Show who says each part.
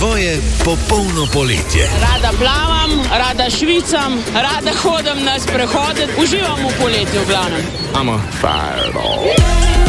Speaker 1: tvoje popolno poletje.
Speaker 2: Rada plavam, rada švicam, rada hodim na sprehode, uživam v poletju v glavnem.
Speaker 1: I'm a fireball.